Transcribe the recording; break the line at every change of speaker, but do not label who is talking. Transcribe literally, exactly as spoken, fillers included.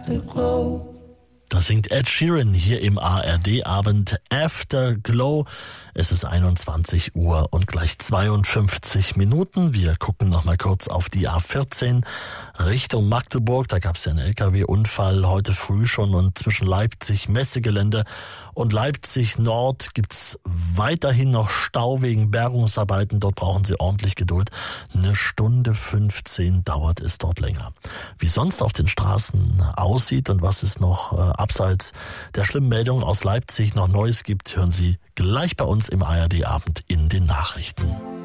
Afterglow.
Da singt Ed Sheeran hier im A R D-Abend Afterglow. Es ist einundzwanzig Uhr und gleich zweiundfünfzig Minuten. Wir gucken noch mal kurz auf die A vierzehn Richtung Magdeburg. Da gab es ja einen L K W-Unfall heute früh schon und zwischen Leipzig Messegelände und Leipzig Nord gibt's weiterhin noch Stau wegen Bergungsarbeiten. Dort brauchen Sie ordentlich Geduld. Eine Stunde fünfzehn dauert es dort länger. Wie sonst auf den Straßen aussieht und was es noch äh, abseits der schlimmen Meldung aus Leipzig noch Neues gibt, hören Sie gleich bei uns im A R D-Abend in den Nachrichten.